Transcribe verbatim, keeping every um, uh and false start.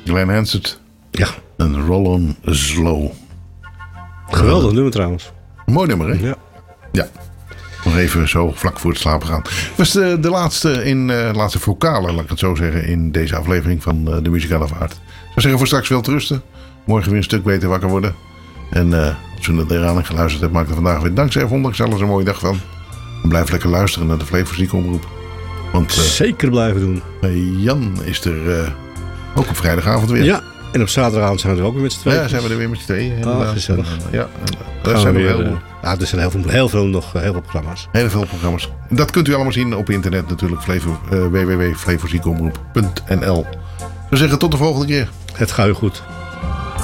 Glenn Hansard. Ja. En Roll On Slow. Geweldig nummer trouwens. Mooi nummer, hè? Ja. Ja. Nog even zo vlak voor het slapen gaan. Was de, de laatste, in, uh, laatste vocale, laat ik het zo zeggen, in deze aflevering van uh, de Muzikale Vaart. Ik zou zeggen, voor straks wel te rusten. Morgen weer een stuk beter wakker worden. En uh, als u er aan geluisterd hebt, maak er vandaag weer dankzij ondanks alles een mooie dag van. En blijf lekker luisteren naar de Flevo Ziekenomroep. Want uh, zeker blijven doen. Jan is er uh, ook op vrijdagavond weer. Ja, en op zaterdagavond zijn we er ook weer met z'n tweeën. Ja, zijn we er weer met z'n tweeën. Ah, gezellig. En, uh, ja, en, uh, zijn we weer, heel, uh, ja, er zijn heel veel, heel veel nog heel veel programma's. Heel veel programma's. Dat kunt u allemaal zien op internet natuurlijk. Flevo, uh, w w w punt flevo ziekenomroep punt n l. We zeggen tot de volgende keer. Het gaat u goed.